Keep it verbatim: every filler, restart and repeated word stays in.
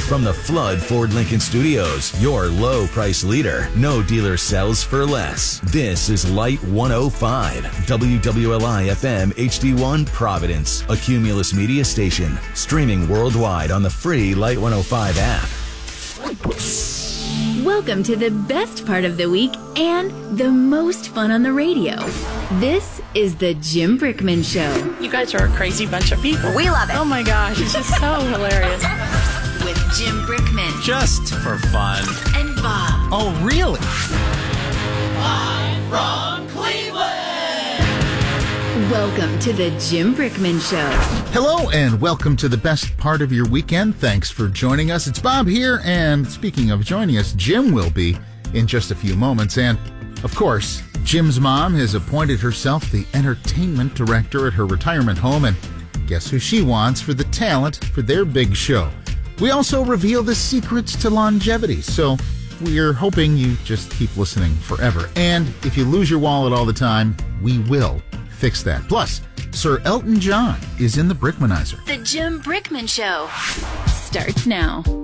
From the Flood Ford Lincoln Studios, your low price leader. No dealer sells for less. This is Light one oh five, W W L I F M H D one Providence, a Cumulus media station. Streaming worldwide on the free Light one oh five app. Welcome to the best part of the week and the most fun on the radio. This is the Jim Brickman Show. You guys are a crazy bunch of people. We love it. Oh my gosh, it's just so hilarious. With Jim Brickman. Just for fun. And Bob. Oh, really? Live from Cleveland. Welcome to the Jim Brickman Show. Hello and welcome to the best part of your weekend. Thanks for joining us. It's Bob here, and speaking of joining us, Jim will be in just a few moments. And, of course, Jim's mom has appointed herself the entertainment director at her retirement home, and guess who she wants for the talent for their big show. We also reveal the secrets to longevity, so we're hoping you just keep listening forever. And if you lose your wallet all the time, we will fix that. Plus, Sir Elton John is in the Brickmanizer. The Jim Brickman Show starts now.